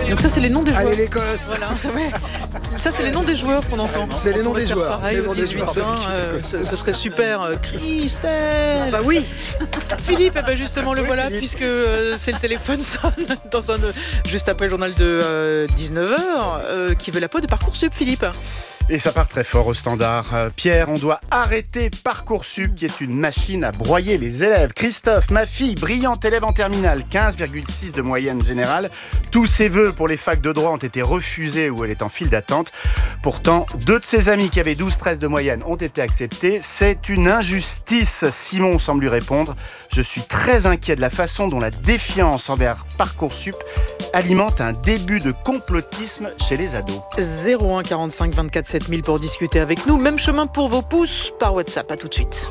Donc ça, c'est les noms des joueurs. Allez l'Écosse. Voilà, ça, c'est les noms des joueurs qu'on entend. C'est les noms des joueurs. Pareil, au 18-20, ce serait super. Christelle. Bah oui. Philippe, justement, le voilà, Philippe. puisque c'est le téléphone sonne juste après le journal de 19h, qui veut la peau de Parcoursup, Philippe. Et ça part très fort au standard. Pierre, on doit arrêter Parcoursup, qui est une machine à broyer les élèves. Christophe, ma fille, brillante élève en terminale, 15,6 de moyenne générale. Tous ses vœux pour les facs de droit ont été refusés ou elle est en file d'attente. Pourtant, 2 de ses amis qui avaient 12-13 de moyenne ont été acceptés. C'est une injustice. Simon semble lui répondre. Je suis très inquiet de la façon dont la défiance envers Parcoursup alimente un début de complotisme chez les ados. 01 45 24 7000 pour discuter avec nous. Même chemin pour vos pouces par WhatsApp. À tout de suite.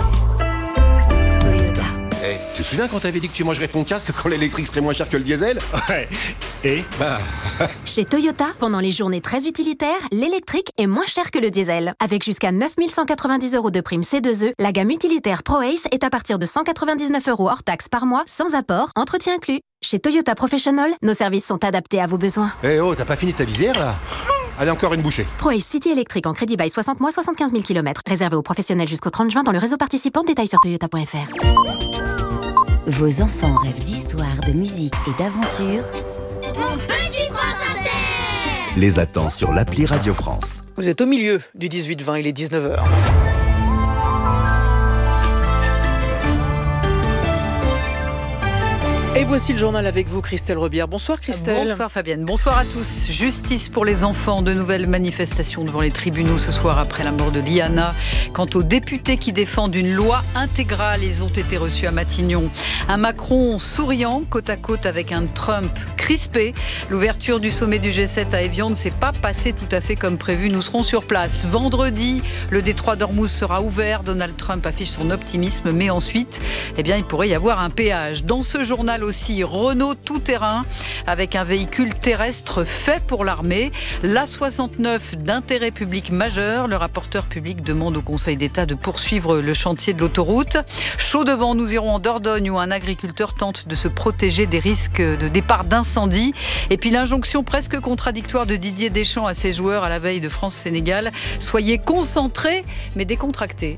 Hey, tu te souviens quand t'avais dit que tu mangerais ton casque quand l'électrique serait moins cher que le diesel? Ouais. Et Chez Toyota, pendant les journées très utilitaires, l'électrique est moins cher que le diesel. Avec jusqu'à 9 190 € de prime C2E, la gamme utilitaire ProAce est à partir de 199 € hors taxe par mois, sans apport, entretien inclus. Chez Toyota Professional, nos services sont adaptés à vos besoins. Eh oh, t'as pas fini ta visière là? Allez, encore une bouchée. ProAce City électrique en crédit bail 60 mois, 75 000 km. Réservé aux professionnels jusqu'au 30 juin dans le réseau participant. Détails sur toyota.fr. Vos enfants rêvent d'histoire, de musique et d'aventure. Mon petit prince inter. Les attend sur l'appli Radio France. Vous êtes au milieu du 18-20, il est 19h. Et voici le journal avec vous, Christelle Rebière. Bonsoir Christelle. Bonsoir Fabienne, bonsoir à tous. Justice pour les enfants, de nouvelles manifestations devant les tribunaux ce soir après la mort de Liana. Quant aux députés qui défendent une loi intégrale, ils ont été reçus à Matignon. Un Macron souriant, côte à côte avec un Trump crispé. L'ouverture du sommet du G7 à Évian ne s'est pas passée tout à fait comme prévu. Nous serons sur place. Vendredi, le détroit d'Ormuz sera ouvert. Donald Trump affiche son optimisme, mais ensuite, il pourrait y avoir un péage. Dans ce journal aussi, Renault tout-terrain avec un véhicule terrestre fait pour l'armée. L'A69 d'intérêt public majeur. Le rapporteur public demande au Conseil d'État de poursuivre le chantier de l'autoroute. Chaud devant, nous irons en Dordogne où un agriculteur tente de se protéger des risques de départ d'incendie. Et puis l'injonction presque contradictoire de Didier Deschamps à ses joueurs à la veille de France-Sénégal. Soyez concentrés mais décontractés.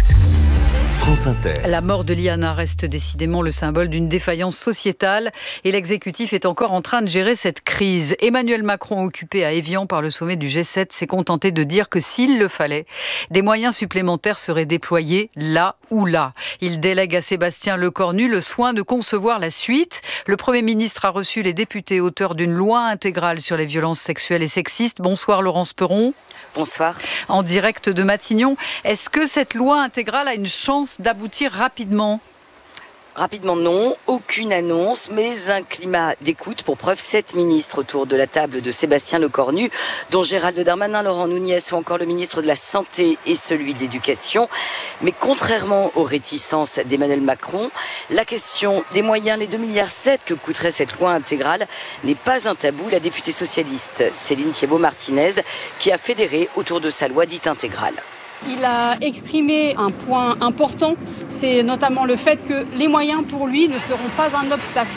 France Inter. La mort de Liana reste décidément le symbole d'une défaillance sociétale et l'exécutif est encore en train de gérer cette crise. Emmanuel Macron, occupé à Évian par le sommet du G7, s'est contenté de dire que s'il le fallait, des moyens supplémentaires seraient déployés là ou là. Il délègue à Sébastien Lecornu le soin de concevoir la suite. Le Premier ministre a reçu les députés auteurs d'une loi intégrale sur les violences sexuelles et sexistes. Bonsoir Laurence Perron. Bonsoir. En direct de Matignon, est-ce que cette loi intégrale a une chance d'aboutir rapidement ? Rapidement non, aucune annonce, mais un climat d'écoute. Pour preuve, 7 ministres autour de la table de Sébastien Lecornu, dont Gérald Darmanin, Laurent Nunez ou encore le ministre de la Santé et celui de l'Éducation. Mais contrairement aux réticences d'Emmanuel Macron, la question des moyens, les 2,7 milliards que coûterait cette loi intégrale, n'est pas un tabou. La députée socialiste Céline Thiébaut-Martinez, qui a fédéré autour de sa loi dite intégrale. Il a exprimé un point important, c'est notamment le fait que les moyens pour lui ne seront pas un obstacle.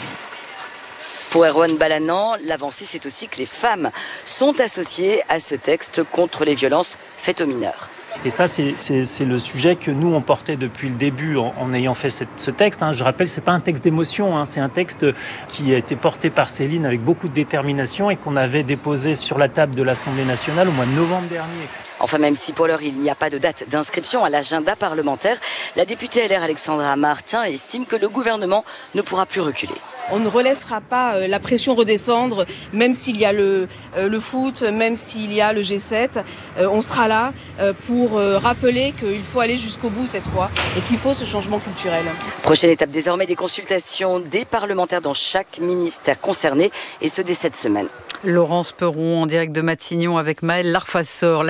Pour Erwan Balanan, l'avancée c'est aussi que les femmes sont associées à ce texte contre les violences faites aux mineurs. Et ça, c'est le sujet que nous, on portait depuis le début en ayant fait ce texte. Je rappelle, c'est pas un texte d'émotion, c'est un texte qui a été porté par Céline avec beaucoup de détermination et qu'on avait déposé sur la table de l'Assemblée nationale au mois de novembre dernier. Enfin, même si pour l'heure, il n'y a pas de date d'inscription à l'agenda parlementaire, la députée LR Alexandra Martin estime que le gouvernement ne pourra plus reculer. On ne relaissera pas la pression redescendre, même s'il y a le foot, même s'il y a le G7. On sera là pour rappeler qu'il faut aller jusqu'au bout cette fois et qu'il faut ce changement culturel. Prochaine étape désormais des consultations des parlementaires dans chaque ministère concerné, et ce dès cette semaine. Laurence Perron en direct de Matignon avec Maëlle Larfassor. La civile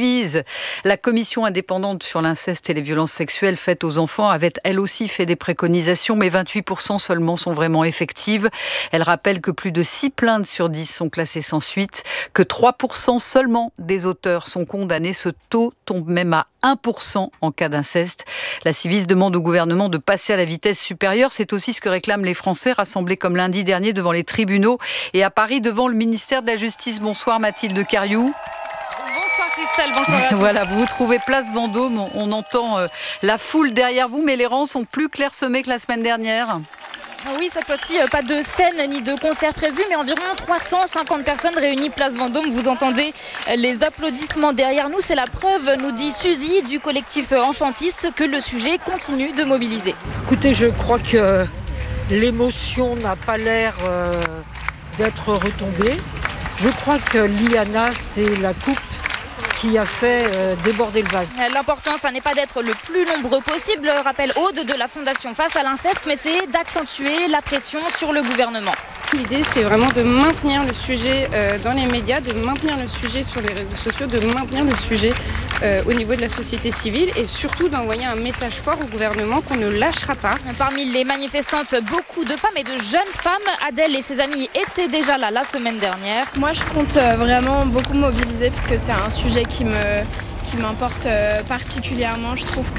divise. La commission indépendante sur l'inceste et les violences sexuelles faites aux enfants avait elle aussi fait des préconisations, mais 28% seulement sont vraiment effectives. Elle rappelle que plus de 6 plaintes sur 10 sont classées sans suite, que 3% seulement des auteurs sont condamnés. Ce taux tombe même à 1% en cas d'inceste. La Civis demande au gouvernement de passer à la vitesse supérieure. C'est aussi ce que réclament les Français rassemblés comme lundi dernier devant les tribunaux et à Paris devant le ministère de la Justice. Bonsoir Mathilde Cariou. Bonsoir Christelle, bonsoir à tous. Voilà, vous vous trouvez place Vendôme, on entend la foule derrière vous, mais les rangs sont plus clairsemés que la semaine dernière. Oui, cette fois-ci, pas de scène ni de concert prévu, mais environ 350 personnes réunies place Vendôme. Vous entendez les applaudissements derrière nous. C'est la preuve, nous dit Suzy du collectif Enfantiste, que le sujet continue de mobiliser. Écoutez, je crois que l'émotion n'a pas l'air d'être retombée. Je crois que l'IANA, c'est la coupe qui a fait déborder le vase. L'important, ça n'est pas d'être le plus nombreux possible, rappelle Aude de la Fondation Face à l'inceste, mais c'est d'accentuer la pression sur le gouvernement. L'idée, c'est vraiment de maintenir le sujet dans les médias, de maintenir le sujet sur les réseaux sociaux, de maintenir le sujet au niveau de la société civile et surtout d'envoyer un message fort au gouvernement qu'on ne lâchera pas. Parmi les manifestantes, beaucoup de femmes et de jeunes femmes. Adèle et ses amis étaient déjà là la semaine dernière. Moi, je compte vraiment beaucoup mobiliser parce que c'est un sujet qui m'importe particulièrement. Je trouve que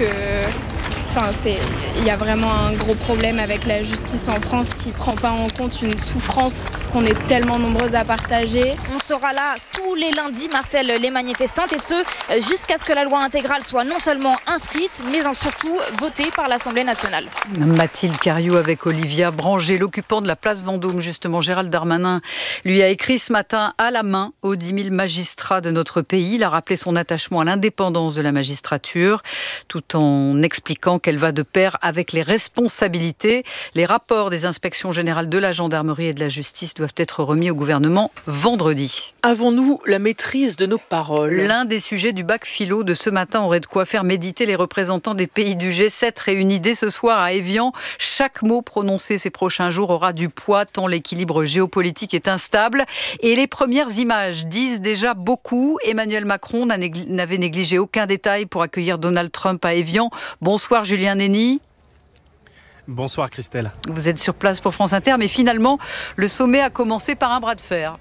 il y a vraiment un gros problème avec la justice en France qui ne prend pas en compte une souffrance qu'on est tellement nombreuses à partager. On sera là tous les lundis, martèlent les manifestantes, et ce, jusqu'à ce que la loi intégrale soit non seulement inscrite, mais surtout votée par l'Assemblée nationale. Mathilde Cariou avec Olivia Branger, l'occupant de la place Vendôme, justement. Gérald Darmanin lui a écrit ce matin à la main aux 10 000 magistrats de notre pays. Il a rappelé son attachement à l'indépendance de la magistrature, tout en expliquant qu'elle va de pair avec les responsabilités. Les rapports des inspections générales de la gendarmerie et de la justice doivent être remis au gouvernement vendredi. Avons-nous la maîtrise de nos paroles ? L'un des sujets du bac philo de ce matin aurait de quoi faire méditer les représentants des pays du G7 réunis dès ce soir à Évian. Chaque mot prononcé ces prochains jours aura du poids tant l'équilibre géopolitique est instable. Et les premières images disent déjà beaucoup. Emmanuel Macron n'avait négligé aucun détail pour accueillir Donald Trump à Évian. Bonsoir Julien Nény. Bonsoir Christelle. Vous êtes sur place pour France Inter, mais finalement, le sommet a commencé par un bras de fer.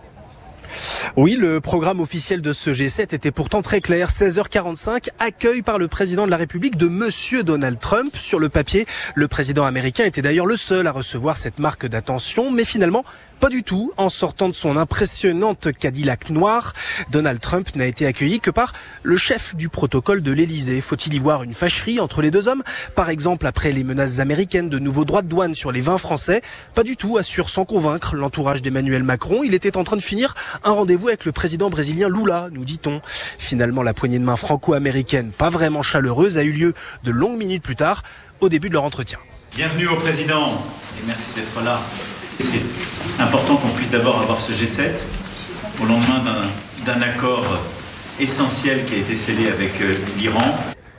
Oui, le programme officiel de ce G7 était pourtant très clair. 16h45, accueil par le président de la République de Monsieur Donald Trump. Sur le papier, le président américain était d'ailleurs le seul à recevoir cette marque d'attention, mais finalement, pas du tout. En sortant de son impressionnante Cadillac noire, Donald Trump n'a été accueilli que par le chef du protocole de l'Élysée. Faut-il y voir une fâcherie entre les deux hommes ? Par exemple, après les menaces américaines de nouveaux droits de douane sur les vins français ? Pas du tout, assure sans convaincre l'entourage d'Emmanuel Macron. Il était en train de finir un rendez-vous avec le président brésilien Lula, nous dit-on. Finalement, la poignée de main franco-américaine, pas vraiment chaleureuse, a eu lieu de longues minutes plus tard, au début de leur entretien. Bienvenue au président et merci d'être là. C'est important qu'on puisse d'abord avoir ce G7 au lendemain d'un accord essentiel qui a été scellé avec l'Iran.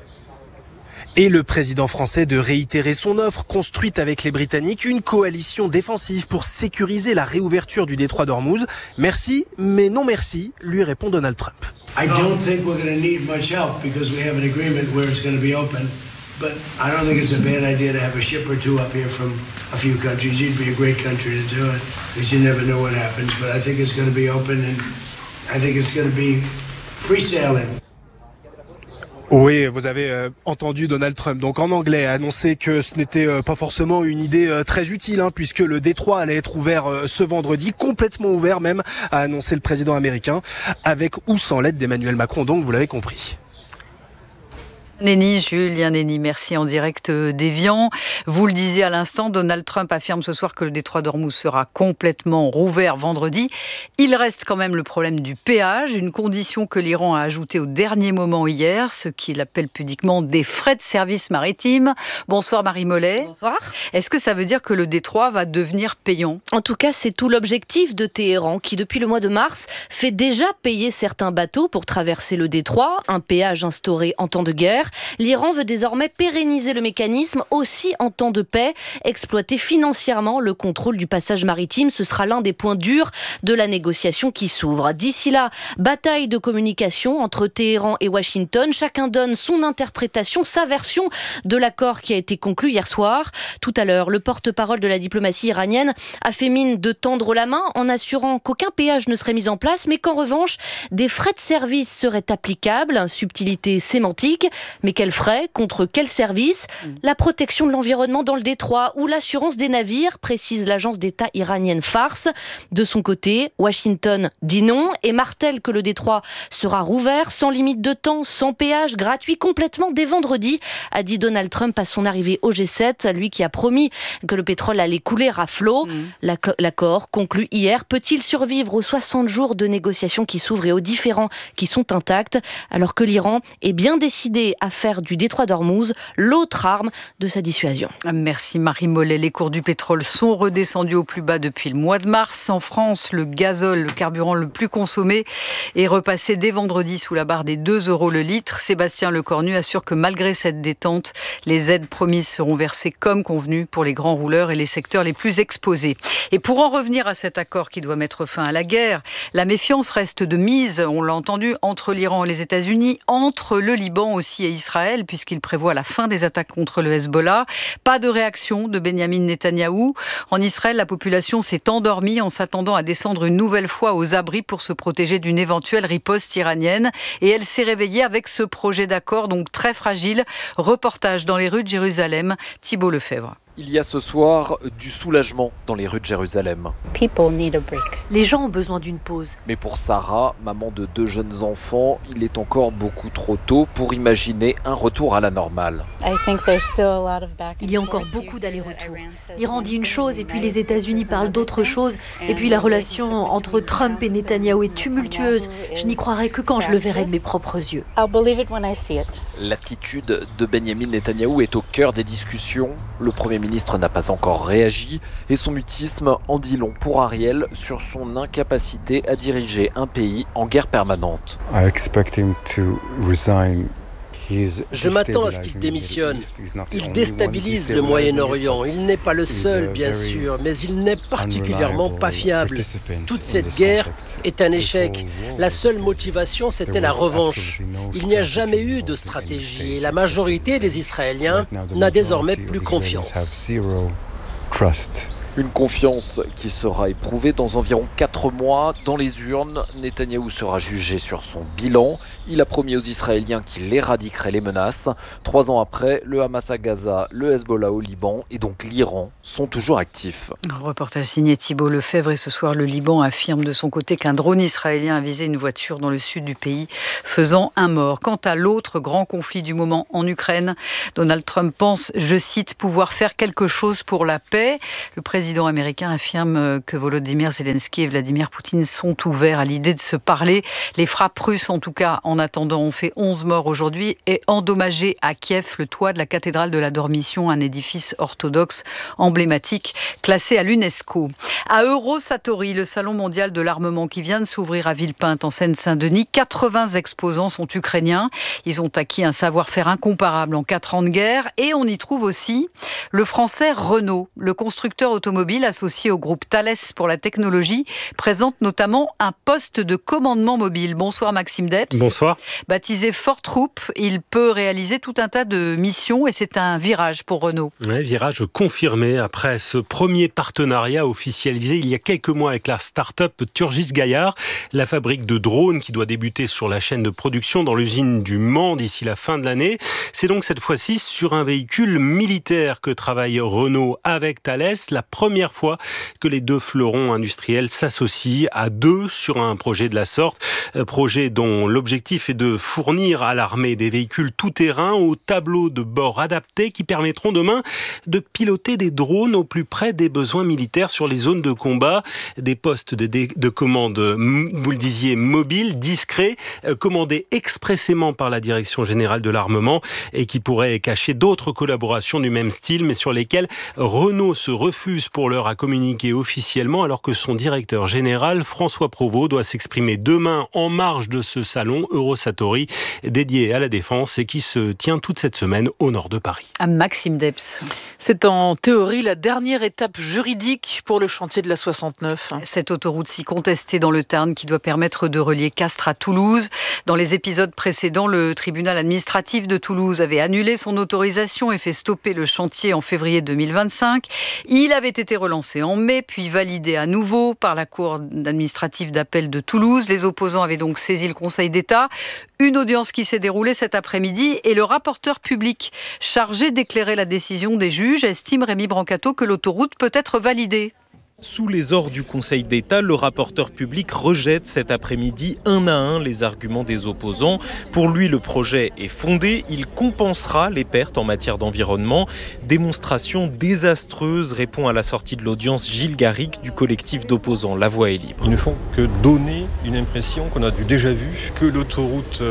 Et le président français de réitérer son offre, construite avec les Britanniques, une coalition défensive pour sécuriser la réouverture du détroit d'Ormuz. Merci, mais non merci, lui répond Donald Trump. I don't think we're going to need much help because we have an agreement where it's going to be open. But I don't think it's a bad idea to have a ship or two up here from a few countries. It'd be a great country to do it because you never know what happens. But I think it's going to be open and I think it's going to be free sailing. Oui, vous avez entendu Donald Trump, donc en anglais, annoncer que ce n'était pas forcément une idée très utile, puisque le détroit allait être ouvert ce vendredi, complètement ouvert même, a annoncé le président américain, avec ou sans l'aide d'Emmanuel Macron, donc vous l'avez compris. Julien Nény, merci en direct d'Évian. Vous le disiez à l'instant, Donald Trump affirme ce soir que le détroit d'Ormuz sera complètement rouvert vendredi. Il reste quand même le problème du péage, une condition que l'Iran a ajoutée au dernier moment hier, ce qu'il appelle pudiquement des frais de service maritime. Bonsoir Marie Mollet. Bonsoir. Est-ce que ça veut dire que le détroit va devenir payant ? En tout cas, c'est tout l'objectif de Téhéran, qui depuis le mois de mars fait déjà payer certains bateaux pour traverser le détroit, un péage instauré en temps de guerre. l'Iran veut désormais pérenniser le mécanisme aussi en temps de paix. Exploiter financièrement le contrôle du passage maritime, ce sera l'un des points durs de la négociation qui s'ouvre. D'ici là, bataille de communication entre Téhéran et Washington. Chacun donne son interprétation, sa version de l'accord qui a été conclu hier soir. Tout à l'heure, le porte-parole de la diplomatie iranienne a fait mine de tendre la main en assurant qu'aucun péage ne serait mis en place, mais qu'en revanche, des frais de service seraient applicables. Subtilité sémantique, mais quels frais? Contre quel service? La protection de l'environnement dans le détroit ou l'assurance des navires, précise l'agence d'État iranienne Fars. De son côté, Washington dit non et martèle que le détroit sera rouvert sans limite de temps, sans péage, gratuit complètement dès vendredi, a dit Donald Trump à son arrivée au G7, lui qui a promis que le pétrole allait couler à flot. L'accord conclu hier peut-il survivre aux 60 jours de négociations qui s'ouvrent et aux différends qui sont intacts, alors que l'Iran est bien décidé à faire du détroit d'Ormuz l'autre arme de sa dissuasion. Merci Marie Mollet. Les cours du pétrole sont redescendus au plus bas depuis le mois de mars. En France, le gazole, le carburant le plus consommé, est repassé dès vendredi sous la barre des 2 € le litre. Sébastien Lecornu assure que malgré cette détente, les aides promises seront versées comme convenu pour les grands rouleurs et les secteurs les plus exposés. Et pour en revenir à cet accord qui doit mettre fin à la guerre, la méfiance reste de mise, on l'a entendu, entre l'Iran et les États-Unis, entre le Liban aussi et Israël, puisqu'il prévoit la fin des attaques contre le Hezbollah. Pas de réaction de Benyamin Netanyahou. En Israël, la population s'est endormie en s'attendant à descendre une nouvelle fois aux abris pour se protéger d'une éventuelle riposte iranienne. Et elle s'est réveillée avec ce projet d'accord, donc très fragile. Reportage dans les rues de Jérusalem, Thibault Lefebvre. Il y a ce soir du soulagement dans les rues de Jérusalem. Les gens ont besoin d'une pause. Mais pour Sarah, maman de 2 jeunes enfants, il est encore beaucoup trop tôt pour imaginer un retour à la normale. Il y a encore beaucoup d'allers-retours. L'Iran dit une chose et puis les États-Unis parlent d'autre chose. Et puis la relation entre Trump et Netanyahou est tumultueuse. Je n'y croirai que quand je le verrai de mes propres yeux. L'attitude de Benyamin Netanyahou est au cœur des discussions. Le Premier ministre n'a pas encore réagi et son mutisme en dit long pour Ariel sur son incapacité à diriger un pays en guerre permanente. Je m'attends à ce qu'il démissionne. Il déstabilise le Moyen-Orient. Il n'est pas le seul, bien sûr, mais il n'est particulièrement pas fiable. Toute cette guerre est un échec. La seule motivation, c'était la revanche. Il n'y a jamais eu de stratégie et la majorité des Israéliens n'a désormais plus confiance. Une confiance qui sera éprouvée dans environ 4 mois. Dans les urnes, Netanyahou sera jugé sur son bilan. Il a promis aux Israéliens qu'il éradiquerait les menaces. 3 ans après, le Hamas à Gaza, le Hezbollah au Liban et donc l'Iran sont toujours actifs. Reportage signé Thibault Lefebvre et ce soir, le Liban affirme de son côté qu'un drone israélien a visé une voiture dans le sud du pays, faisant un mort. Quant à l'autre grand conflit du moment en Ukraine, Donald Trump pense, je cite, pouvoir faire quelque chose pour la paix. Le président américain affirme que Volodymyr Zelensky et Vladimir Poutine sont ouverts à l'idée de se parler. Les frappes russes, en tout cas, en attendant, ont fait 11 morts aujourd'hui et endommagé à Kiev le toit de la cathédrale de la Dormition, un édifice orthodoxe emblématique classé à l'UNESCO. À Eurosatory, le salon mondial de l'armement qui vient de s'ouvrir à Villepinte en Seine-Saint-Denis, 80 exposants sont ukrainiens. Ils ont acquis un savoir-faire incomparable en 4 ans de guerre et on y trouve aussi le français Renault, le constructeur automobile associé au groupe Thales pour la technologie, présente notamment un poste de commandement mobile. Bonsoir Maxime Depps. Bonsoir. Baptisé Fort Troop, il peut réaliser tout un tas de missions et c'est un virage pour Renault. Oui, virage confirmé après ce premier partenariat officialisé il y a quelques mois avec la start-up Turgis Gaillard, la fabrique de drones qui doit débuter sur la chaîne de production dans l'usine du Mans d'ici la fin de l'année. C'est donc cette fois-ci sur un véhicule militaire que travaille Renault avec Thales. La première fois que les 2 fleurons industriels s'associent à 2 sur un projet de la sorte. Projet dont l'objectif est de fournir à l'armée des véhicules tout-terrain au tableau de bord adapté qui permettront demain de piloter des drones au plus près des besoins militaires sur les zones de combat. Des postes de commande, vous le disiez, mobiles, discrets, commandés expressément par la Direction Générale de l'Armement et qui pourraient cacher d'autres collaborations du même style mais sur lesquelles Renault se refuse pour l'heure à communiquer officiellement alors que son directeur général, François Provost, doit s'exprimer demain en marge de ce salon Eurosatori dédié à la défense et qui se tient toute cette semaine au nord de Paris. À Maxime Debs. C'est en théorie la dernière étape juridique pour le chantier de la 69. Cette autoroute si contestée dans le Tarn qui doit permettre de relier Castres à Toulouse. Dans les épisodes précédents, le tribunal administratif de Toulouse avait annulé son autorisation et fait stopper le chantier en février 2025. Il avait été relancé en mai, puis validé à nouveau par la Cour administrative d'appel de Toulouse. Les opposants avaient donc saisi le Conseil d'État. Une audience qui s'est déroulée cet après-midi et le rapporteur public chargé d'éclairer la décision des juges estime, Rémi Brancato, que l'autoroute peut être validée. Sous les ordres du Conseil d'État, le rapporteur public rejette cet après-midi un à un les arguments des opposants. Pour lui, le projet est fondé. Il compensera les pertes en matière d'environnement. Démonstration désastreuse, répond à la sortie de l'audience Gilles Garrigue du collectif d'opposants La Voix est libre. Ils ne font que donner une impression qu'on a du déjà-vu, que l'autoroute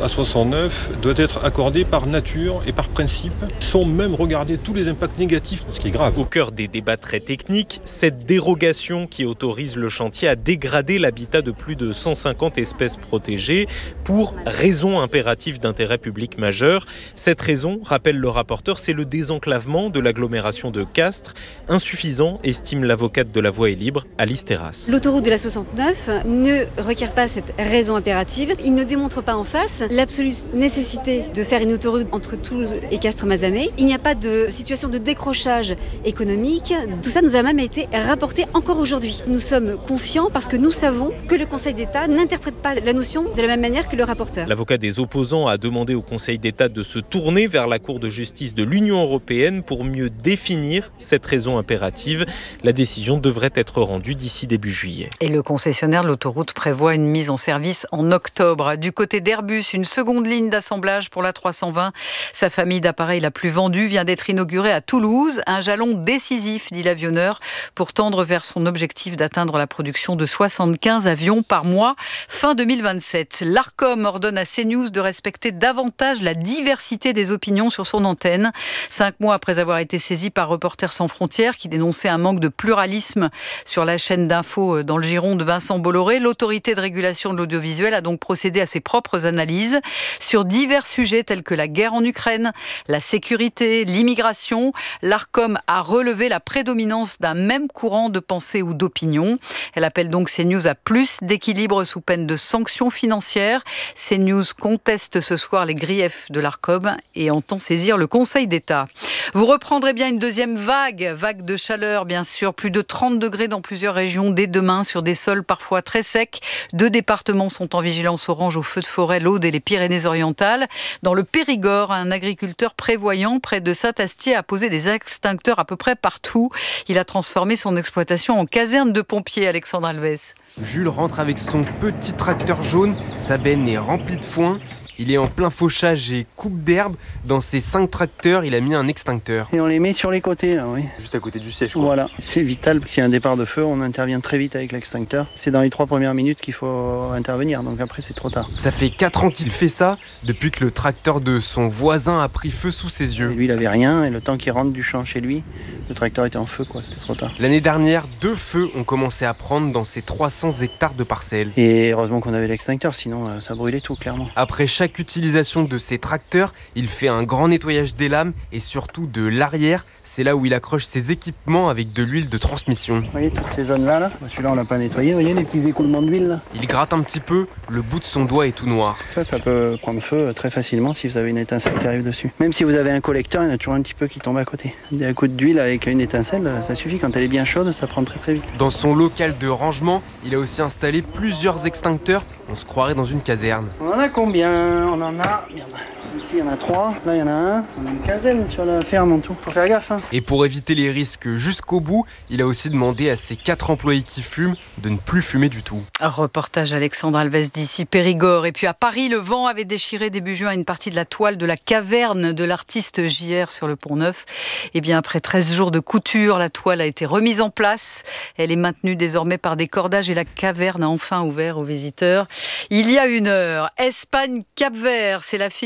A69 doit être accordée par nature et par principe, sans même regarder tous les impacts négatifs, ce qui est grave. Au cœur des débats très techniques, cette dérogation qui autorise le chantier à dégrader l'habitat de plus de 150 espèces protégées pour raison impérative d'intérêt public majeur. Cette raison, rappelle le rapporteur, c'est le désenclavement de l'agglomération de Castres, insuffisant, estime l'avocate de La Voix est libre, Alice Terrasse. L'autoroute de la 69 ne requiert pas cette raison impérative. Il ne démontre pas en face l'absolue nécessité de faire une autoroute entre Toulouse et Castres-Mazamet. Il n'y a pas de situation de décrochage économique. Tout ça nous a même été rapporté encore aujourd'hui. Nous sommes confiants parce que nous savons que le Conseil d'État n'interprète pas la notion de la même manière que le rapporteur. L'avocat des opposants a demandé au Conseil d'État de se tourner vers la Cour de justice de l'Union européenne pour mieux définir cette raison impérative. La décision devrait être rendue d'ici début juillet. Et le concessionnaire de l'autoroute prévoit une mise en service en octobre. Du côté d'Airbus, une seconde ligne d'assemblage pour la 320. Sa famille d'appareils la plus vendue vient d'être inaugurée à Toulouse. Un jalon décisif, dit l'avionneur, pour tendre vers son objectif d'atteindre la production de 75 avions par mois fin 2027. L'Arcom ordonne à CNews de respecter davantage la diversité des opinions sur son antenne. 5 mois après avoir été saisi par Reporters sans frontières qui dénonçait un manque de pluralisme sur la chaîne d'infos dans le giron de Vincent Bolloré, l'autorité de régulation de l'audiovisuel a donc procédé à ses propres analyses sur divers sujets tels que la guerre en Ukraine, la sécurité, l'immigration. L'Arcom a relevé la prédominance d'un même courant de pensée ou d'opinion. Elle appelle donc CNews à plus d'équilibre sous peine de sanctions financières. CNews conteste ce soir les griefs de l'Arcom et entend saisir le Conseil d'État. Vous reprendrez bien une deuxième vague de chaleur, bien sûr. Plus de 30 degrés dans plusieurs régions dès demain sur des sols parfois très secs. 2 départements sont en vigilance orange au feu de forêt, l'Aude et les Pyrénées-Orientales. Dans le Périgord, un agriculteur prévoyant près de Saint-Astier a posé des extincteurs à peu près partout. Il a transformé son exploitation en caserne de pompiers, Alexandre Alves. Jules rentre avec son petit tracteur jaune, sa benne est remplie de foin. Il est en plein fauchage et coupe d'herbe. Dans ses 5 tracteurs, il a mis un extincteur. Et on les met sur les côtés, là, oui. Juste à côté du siège, quoi. Voilà, c'est vital. S'il y a un départ de feu, on intervient très vite avec l'extincteur. C'est dans les 3 premières minutes qu'il faut intervenir, donc après c'est trop tard. Ça fait 4 ans qu'il fait ça, depuis que le tracteur de son voisin a pris feu sous ses yeux. Et lui, il avait rien, et le temps qu'il rentre du champ chez lui, le tracteur était en feu, quoi. C'était trop tard. L'année dernière, 2 feux ont commencé à prendre dans ces 300 hectares de parcelles. Et heureusement qu'on avait l'extincteur, sinon ça brûlait tout, clairement. Après chaque utilisation de ces tracteurs, il fait un grand nettoyage des lames et surtout de l'arrière. C'est là où il accroche ses équipements avec de l'huile de transmission. Vous voyez toutes ces zones-là, celui-là on l'a pas nettoyé, vous voyez les petits écoulements d'huile là. Il gratte un petit peu, le bout de son doigt est tout noir. Ça peut prendre feu très facilement si vous avez une étincelle qui arrive dessus. Même si vous avez un collecteur, il y en a toujours un petit peu qui tombe à côté. Un coup d'huile avec une étincelle, ça suffit. Quand elle est bien chaude, ça prend très très vite. Dans son local de rangement, il a aussi installé plusieurs extincteurs. On se croirait dans une caserne. On en a combien? On en a... Merde. Ici il y en a 3, là il y en a un. On a une quinzaine sur la ferme en tout. Faut faire gaffe. Et pour éviter les risques jusqu'au bout, il a aussi demandé à ses 4 employés qui fument de ne plus fumer du tout. Un reportage Alexandre Alves d'ici Périgord. Et puis à Paris, le vent avait déchiré début juin une partie de la toile de la caverne de l'artiste JR sur le Pont-Neuf. Et bien après 13 jours de couture, la toile a été remise en place. Elle est maintenue désormais par des cordages et la caverne a enfin ouvert aux visiteurs. Il y a 1 heure, Espagne-Cap-Vert, c'est l'affiche du moment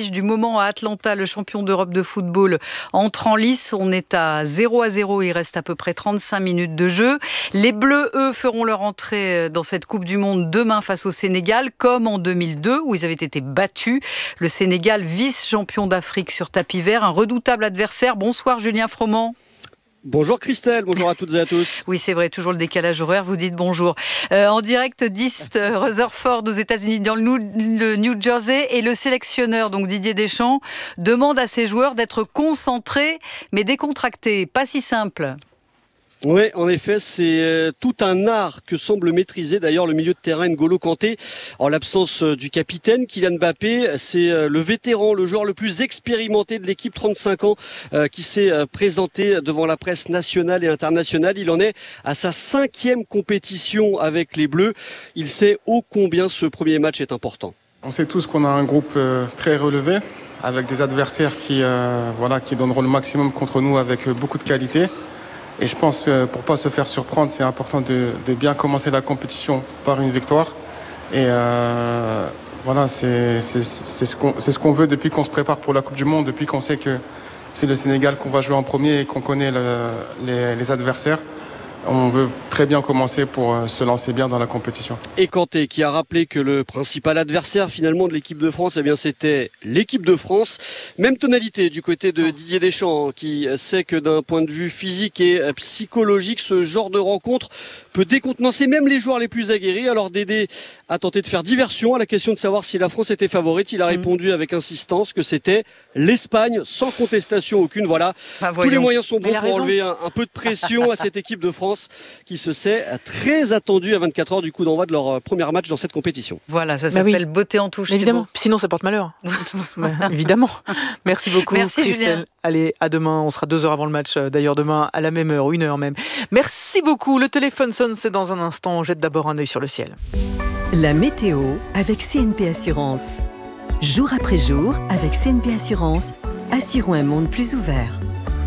moment à Atlanta, le champion d'Europe de football entre en lice. On est à 0-0, il reste à peu près 35 minutes de jeu. Les Bleus, eux, feront leur entrée dans cette Coupe du Monde demain face au Sénégal, comme en 2002 où ils avaient été battus. Le Sénégal, vice-champion d'Afrique sur tapis vert, un redoutable adversaire. Bonsoir Julien Froment. Bonjour Christelle, bonjour à toutes et à tous. Oui, c'est vrai, toujours le décalage horaire, vous dites bonjour. En direct d'East Rutherford aux États-Unis, dans le New Jersey, et le sélectionneur, donc Didier Deschamps, demande à ses joueurs d'être concentrés mais décontractés. Pas si simple. Oui, en effet, c'est tout un art que semble maîtriser d'ailleurs le milieu de terrain N'Golo Kanté. En l'absence du capitaine, Kylian Mbappé, c'est le vétéran, le joueur le plus expérimenté de l'équipe, 35 ans, qui s'est présenté devant la presse nationale et internationale. Il en est à sa 5e compétition avec les Bleus. Il sait ô combien ce premier match est important. On sait tous qu'on a un groupe très relevé, avec des adversaires qui donneront le maximum contre nous avec beaucoup de qualité. Et je pense que pour ne pas se faire surprendre, c'est important de bien commencer la compétition par une victoire. Et c'est ce qu'on veut depuis qu'on se prépare pour la Coupe du Monde, depuis qu'on sait que c'est le Sénégal qu'on va jouer en premier et qu'on connaît les adversaires. On veut très bien commencer pour se lancer bien dans la compétition. Et Kanté qui a rappelé que le principal adversaire finalement de l'équipe de France, c'était l'équipe de France. Même tonalité du côté de Didier Deschamps qui sait que d'un point de vue physique et psychologique, ce genre de rencontre peut décontenancer même les joueurs les plus aguerris. Alors Dédé a tenté de faire diversion à la question de savoir si la France était favorite. Il a répondu avec insistance que c'était l'Espagne, sans contestation aucune. Voilà, tous les moyens sont bons pour enlever un peu de pression à cette équipe de France qui se sait très attendue à 24 heures du coup d'envoi de leur premier match dans cette compétition. Voilà, ça s'appelle beauté en touche. Évidemment, sinon ça porte malheur. Évidemment. Merci beaucoup. Merci Christelle. Julien. Allez, à demain, on sera 2 heures avant le match, d'ailleurs demain à la même heure, 1 heure même. Merci beaucoup, le téléphone sonne, c'est dans un instant, on jette d'abord un œil sur le ciel. La météo avec CNP Assurance. Jour après jour, avec CNP Assurance, assurons un monde plus ouvert.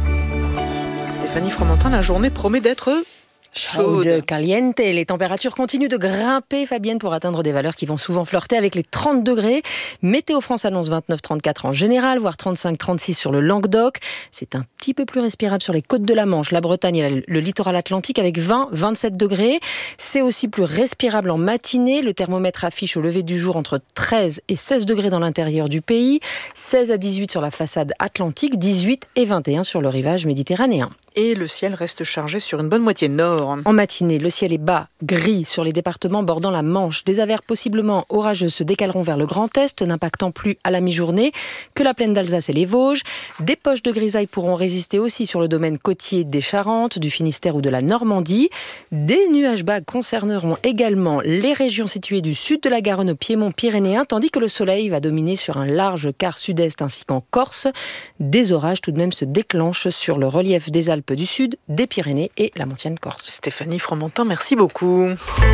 Stéphanie Fromentin, la journée promet d'être chaude. Caliente. Les températures continuent de grimper, Fabienne, pour atteindre des valeurs qui vont souvent flirter avec les 30 degrés. Météo France annonce 29-34 en général, voire 35-36 sur le Languedoc. C'est un petit peu plus respirable sur les côtes de la Manche, la Bretagne et le littoral atlantique avec 20-27 degrés. C'est aussi plus respirable en matinée. Le thermomètre affiche au lever du jour entre 13 et 16 degrés dans l'intérieur du pays, 16 à 18 sur la façade atlantique, 18 et 21 sur le rivage méditerranéen. Et le ciel reste chargé sur une bonne moitié nord. En matinée, le ciel est bas, gris sur les départements bordant la Manche. Des averses possiblement orageuses se décaleront vers le Grand Est, n'impactant plus à la mi-journée que la plaine d'Alsace et les Vosges. Des poches de grisaille pourront résister aussi sur le domaine côtier des Charentes, du Finistère ou de la Normandie. Des nuages bas concerneront également les régions situées du sud de la Garonne au Piémont pyrénéen, tandis que le soleil va dominer sur un large quart sud-est ainsi qu'en Corse. Des orages tout de même se déclenchent sur le relief des Alpes du Sud, des Pyrénées et la montagne corse. Stéphanie Fromentin, merci beaucoup.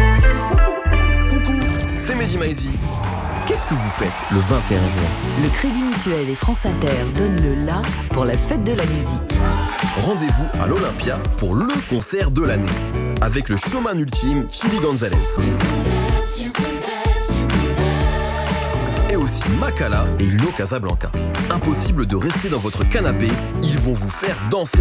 Coucou, c'est Mehdi Maizi. Qu'est-ce que vous faites le 21 juin ? Le Crédit Mutuel et France Inter donnent le la pour la fête de la musique. Rendez-vous à l'Olympia pour le concert de l'année. Avec le showman ultime, Chili Gonzalez. Et aussi Makala et Hugo Casablanca. Impossible de rester dans votre canapé, ils vont vous faire danser.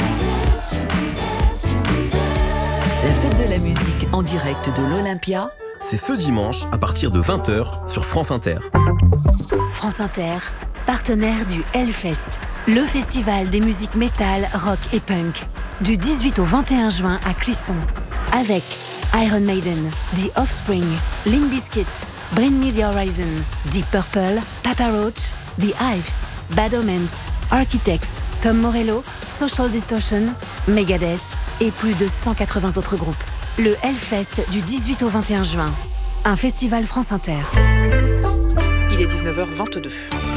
La fête de la musique en direct de l'Olympia. C'est ce dimanche à partir de 20h sur France Inter. France Inter, partenaire du Hellfest, le festival des musiques métal, rock et punk. Du 18 au 21 juin à Clisson. Avec Iron Maiden, The Offspring, Limp Bizkit, Bring Me The Horizon, Deep Purple, Papa Roach, The Hives, Bad Omens, Architects, Tom Morello, Social Distortion, Megadeth et plus de 180 autres groupes. Le Hellfest du 18 au 21 juin. Un festival France Inter. Il est 19h22.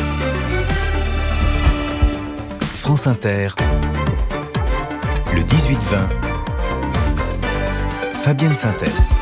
France Inter. Le 18-20. Fabienne Synthèse.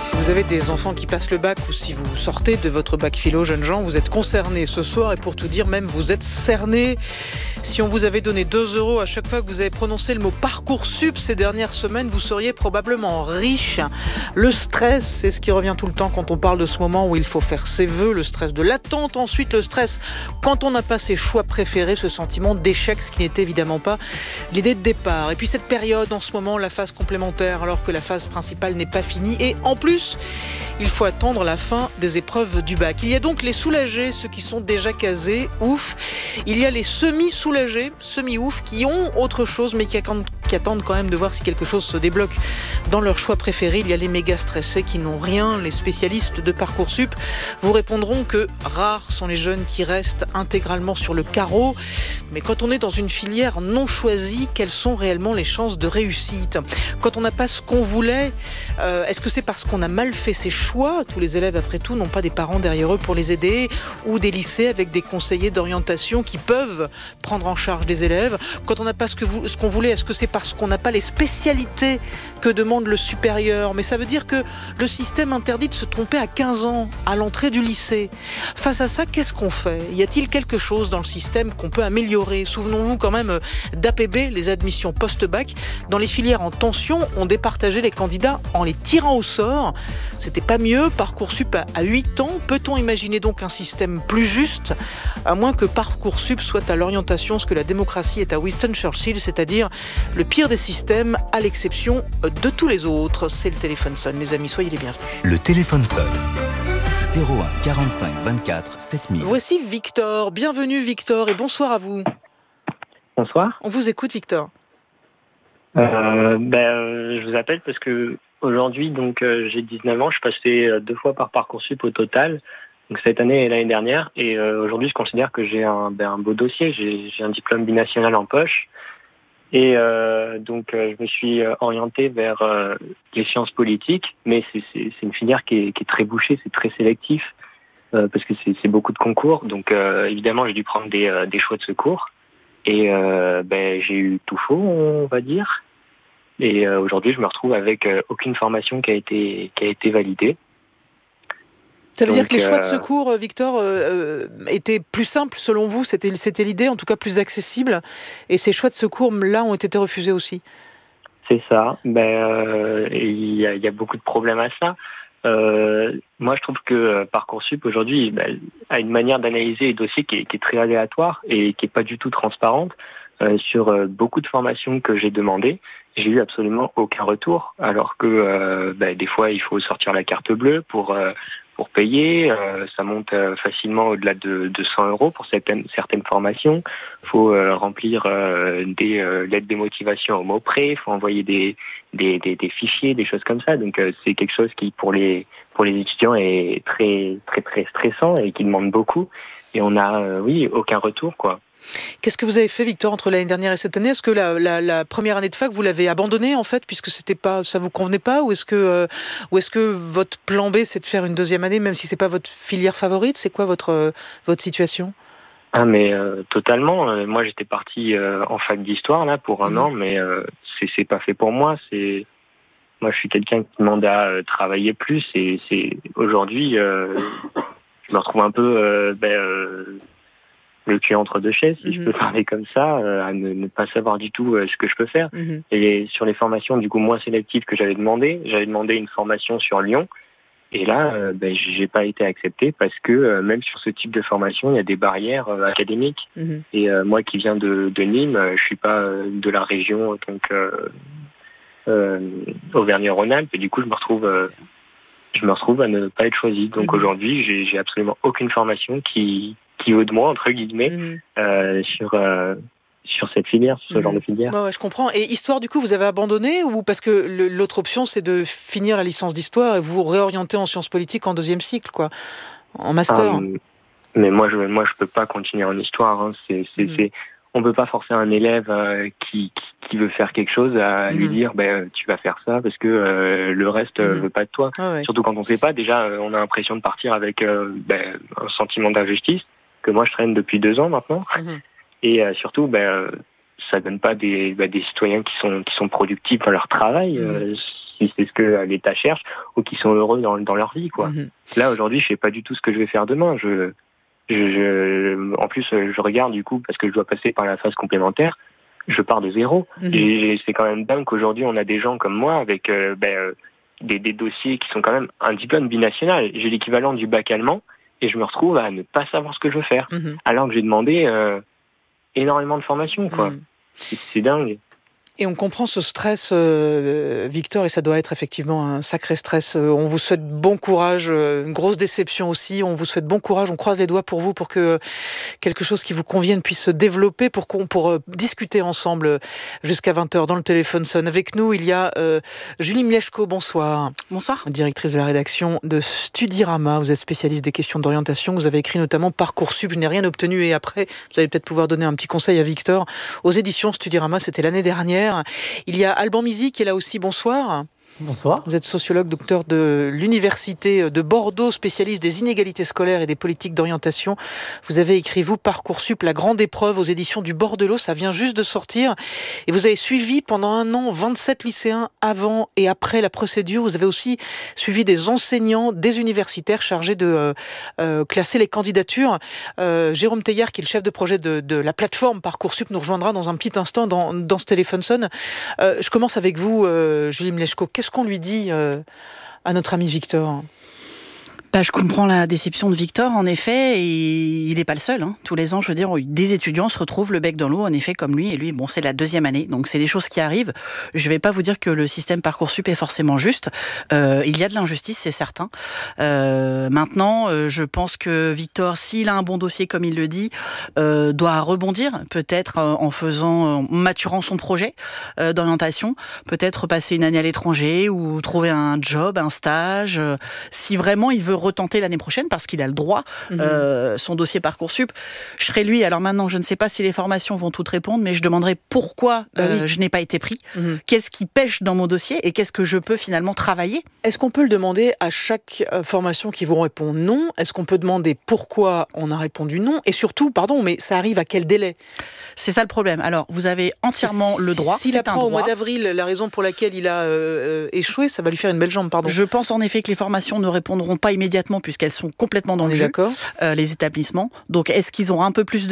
Si vous avez des enfants qui passent le bac ou si vous sortez de votre bac philo, jeunes gens, vous êtes concernés ce soir et pour tout dire même vous êtes cernés. Si on vous avait donné 2 € à chaque fois que vous avez prononcé le mot Parcoursup ces dernières semaines, vous seriez probablement riche. Le stress, c'est ce qui revient tout le temps quand on parle de ce moment où il faut faire ses vœux, le stress de l'attente, ensuite le stress quand on n'a pas ses choix préférés, ce sentiment d'échec, ce qui n'était évidemment pas l'idée de départ. Et puis cette période en ce moment, la phase complémentaire, alors que la phase principale n'est pas finie. Et en plus, il faut attendre la fin des épreuves du bac. Il y a donc les soulagés, ceux qui sont déjà casés, ouf. Il y a les semi-soulagés, semi-ouf, qui ont autre chose, mais qui attendent quand même de voir si quelque chose se débloque dans leur choix préféré. Il y a les méga stressés qui n'ont rien. Les spécialistes de Parcoursup vous répondront que rares sont les jeunes qui restent intégralement sur le carreau. Mais quand on est dans une filière non choisie, quelles sont réellement les chances de réussite ? Quand on n'a pas ce qu'on voulait, est-ce que c'est parce qu'on a mal fait ses choix ? Tous les élèves, après tout, n'ont pas des parents derrière eux pour les aider, ou des lycées avec des conseillers d'orientation qui peuvent prendre en charge des élèves. Quand on n'a pas ce qu'on voulait, est-ce que c'est parce qu'on n'a pas les spécialités que demande le supérieur ? Mais ça veut dire que le système interdit de se tromper à 15 ans, à l'entrée du lycée. Face à ça, qu'est-ce qu'on fait ? Y a-t-il quelque chose dans le système qu'on peut améliorer ? Souvenons-nous quand même d'APB, les admissions post-bac. Dans les filières en tension, on départageait les candidats en les tirant au sort. C'était pas mieux. Parcoursup à 8 ans. Peut-on imaginer donc un système plus juste ? À moins que Parcoursup soit à l'orientation ce que la démocratie est à Winston Churchill, c'est-à-dire le pire des systèmes à l'exception de tous les autres. C'est le téléphone sonne, les amis, soyez les bienvenus. Le téléphone sonne. 01 45 24 7000. Voici Victor. Bienvenue Victor et bonsoir à vous. Bonsoir. On vous écoute Victor. Je vous appelle parce que aujourd'hui, j'ai 19 ans, je suis passé 2 fois par Parcoursup au total, donc cette année et l'année dernière, et aujourd'hui je considère que j'ai un beau dossier, j'ai un diplôme binational en poche, et je me suis orienté vers les sciences politiques, mais c'est une filière qui est très bouchée, c'est très sélectif, parce que c'est beaucoup de concours, donc évidemment j'ai dû prendre des choix de secours. Et j'ai eu tout faux, on va dire. Et aujourd'hui, je me retrouve avec aucune formation qui a été validée. Ça veut dire que les choix de secours, Victor, étaient plus simples selon vous ? C'était l'idée, en tout cas plus accessible. Et ces choix de secours-là ont été refusés aussi. C'est ça. Il y a beaucoup de problèmes à ça. Moi, je trouve que Parcoursup aujourd'hui a une manière d'analyser les dossiers qui est très aléatoire et qui est pas du tout transparente. Sur beaucoup de formations que j'ai demandées, j'ai eu absolument aucun retour, alors que des fois il faut sortir la carte bleue pour payer. Ça monte facilement au-delà de 100 € pour certaines formations. Il faut remplir des lettres de motivation au mot près. Il faut envoyer des fichiers, des choses comme ça. Donc c'est quelque chose qui pour les étudiants est très très très stressant et qui demande beaucoup. Et on a aucun retour quoi. Qu'est-ce que vous avez fait, Victor, entre l'année dernière et cette année ? Est-ce que la première année de fac, vous l'avez abandonnée, en fait, puisque ça vous convenait pas ? Ou est-ce que votre plan B, c'est de faire une deuxième année, même si c'est pas votre filière favorite ? C'est quoi votre situation ? Totalement. Moi, j'étais parti en fac d'histoire, là, pour un an, mais c'est pas fait pour moi. Moi, je suis quelqu'un qui demande à travailler plus, et aujourd'hui, je me retrouve un peu... le cul entre deux chaises, si je peux parler comme ça, à ne pas savoir du tout ce que je peux faire. Et sur les formations du coup moins sélectives que j'avais demandé une formation sur Lyon, et là, j'ai pas été accepté parce que même sur ce type de formation, il y a des barrières académiques. Et moi qui viens de Nîmes, je suis pas de la région, donc Auvergne-Rhône-Alpes, et du coup je me retrouve à ne pas être choisi. Donc aujourd'hui, j'ai absolument aucune formation qui vaut de moi, entre guillemets, sur cette filière, ce genre de filière. Ouais, je comprends. Et histoire, du coup, vous avez abandonné, ou parce que l'autre option, c'est de finir la licence d'histoire et vous réorienter en sciences politiques en 2e cycle, quoi, en master. Mais moi, je peux pas continuer en histoire. Hein. On peut pas forcer un élève qui veut faire quelque chose à lui dire tu vas faire ça parce que le reste veut pas de toi. Surtout quand on sait pas. Déjà, on a l'impression de partir avec un sentiment d'injustice que moi je traîne depuis 2 ans maintenant. Et surtout, ça donne pas des citoyens qui sont productifs dans leur travail, si c'est ce que l'État cherche, ou qui sont heureux dans leur vie, quoi. Là, aujourd'hui, je sais pas du tout ce que je vais faire demain. En plus, je regarde du coup, parce que je dois passer par la phase complémentaire, je pars de zéro. Et c'est quand même dingue qu'aujourd'hui, on a des gens comme moi avec des dossiers qui sont quand même un diplôme binational. J'ai l'équivalent du bac allemand, et je me retrouve à ne pas savoir ce que je veux faire, alors que j'ai demandé énormément de formation, quoi. C'est dingue. Et on comprend ce stress, Victor, et ça doit être effectivement un sacré stress. On vous souhaite bon courage, une grosse déception aussi. On vous souhaite bon courage, on croise les doigts pour vous, pour que quelque chose qui vous convienne puisse se développer, pour discuter ensemble jusqu'à 20h dans le téléphone sonne. Avec nous, il y a Julie Mleczko, bonsoir. Bonsoir. Directrice de la rédaction de Studirama. Vous êtes spécialiste des questions d'orientation. Vous avez écrit notamment Parcoursup, je n'ai rien obtenu. Et après, vous allez peut-être pouvoir donner un petit conseil à Victor. Aux éditions Studirama, c'était l'année dernière. Il y a Alban Mizy qui est là aussi, bonsoir. Bonsoir. Vous êtes sociologue, docteur de l'Université de Bordeaux, spécialiste des inégalités scolaires et des politiques d'orientation. Vous avez écrit, vous, Parcoursup, la grande épreuve aux éditions du Bordelot. Ça vient juste de sortir. Et vous avez suivi pendant 1 an 27 lycéens avant et après la procédure. Vous avez aussi suivi des enseignants, des universitaires chargés de classer les candidatures. Jérôme Teilhard, qui est le chef de projet de la plateforme Parcoursup, nous rejoindra dans un petit instant dans ce téléphone sonne. Je commence avec vous, Julie Mleczko. Qu'est-ce qu'on lui dit à notre ami Victor ? Je comprends la déception de Victor, en effet, et il n'est pas le seul. Tous les ans, je veux dire, des étudiants se retrouvent le bec dans l'eau, en effet, comme lui. Et lui, c'est la 2e année, donc c'est des choses qui arrivent. Je ne vais pas vous dire que le système Parcoursup est forcément juste. Il y a de l'injustice, c'est certain. Maintenant, je pense que Victor, s'il a un bon dossier, comme il le dit, doit rebondir, peut-être en maturant son projet d'orientation, peut-être passer une année à l'étranger ou trouver un job, un stage. Si vraiment il veut retenter l'année prochaine, parce qu'il a le droit, son dossier Parcoursup. Je serai lui, alors maintenant, je ne sais pas si les formations vont toutes répondre, mais je demanderai pourquoi je n'ai pas été pris, qu'est-ce qui pêche dans mon dossier et qu'est-ce que je peux finalement travailler. Est-ce qu'on peut le demander à chaque formation qui vous répond non ? Est-ce qu'on peut demander pourquoi on a répondu non ? Et surtout, pardon, mais ça arrive à quel délai ? C'est ça le problème. Alors, vous avez entièrement le droit. S'il apprend au mois d'avril la raison pour laquelle il a échoué, ça va lui faire une belle jambe, pardon. Je pense en effet que les formations ne répondront pas immédiatement puisqu'elles sont complètement dans le jeu, les établissements. Donc, est-ce qu'ils auront un peu plus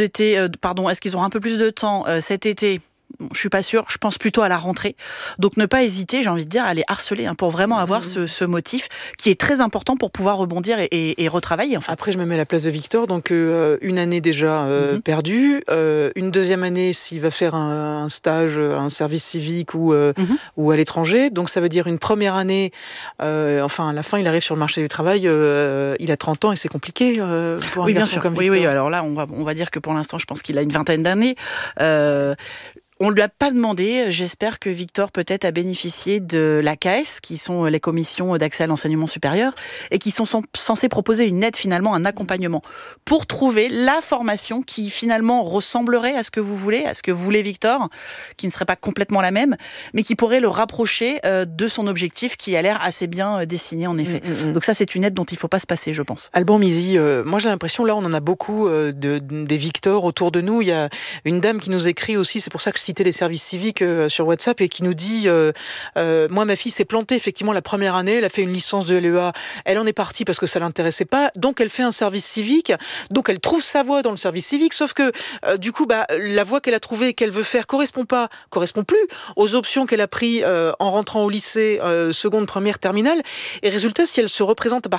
de temps cet été ? Je suis pas sûre, je pense plutôt à la rentrée. Donc ne pas hésiter, j'ai envie de dire, à les harceler pour vraiment avoir ce motif qui est très important pour pouvoir rebondir et retravailler. Après, je me mets à la place de Victor, donc une année déjà perdue, une 2e année s'il va faire un stage, un service civique ou à l'étranger. Donc ça veut dire une première année, à la fin il arrive sur le marché du travail, il a 30 ans et c'est compliqué pour un garçon comme Victor. Oui, alors là on va dire que pour l'instant je pense qu'il a une 20aine d'années. On ne lui a pas demandé, j'espère que Victor peut-être a bénéficié de l'AKS, qui sont les commissions d'accès à l'enseignement supérieur, et qui sont censées proposer une aide finalement, un accompagnement, pour trouver la formation qui finalement ressemblerait à ce que vous voulez Victor, qui ne serait pas complètement la même, mais qui pourrait le rapprocher de son objectif qui a l'air assez bien dessiné en effet. Donc ça c'est une aide dont il ne faut pas se passer, je pense. Alban Mizy, moi j'ai l'impression, là on en a beaucoup des Victor autour de nous. Il y a une dame qui nous écrit aussi, c'est pour ça que je citais les services civiques sur WhatsApp, et qui nous dit moi ma fille s'est plantée effectivement la première année, elle a fait une licence de LEA, elle en est partie parce que ça l'intéressait pas, donc elle fait un service civique, donc elle trouve sa voie dans le service civique, sauf que du coup la voie qu'elle a trouvée et qu'elle veut faire correspond plus aux options qu'elle a pris en rentrant au lycée, seconde, première, terminale, et résultat si elle se représente